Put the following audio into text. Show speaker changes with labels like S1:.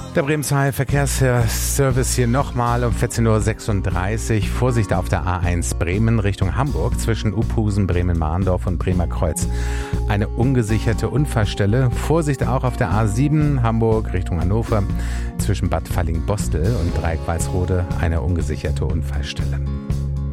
S1: Der Bremen 2 Verkehrsservice hier nochmal um 14.36 Uhr. Vorsicht auf der A1 Bremen Richtung Hamburg zwischen Uphusen, Bremen-Mahndorf und Bremer Kreuz. Eine ungesicherte Unfallstelle. Vorsicht auch auf der A7 Hamburg Richtung Hannover zwischen Bad Falling-Bostel und Dreieck-Walsrode. Eine ungesicherte Unfallstelle.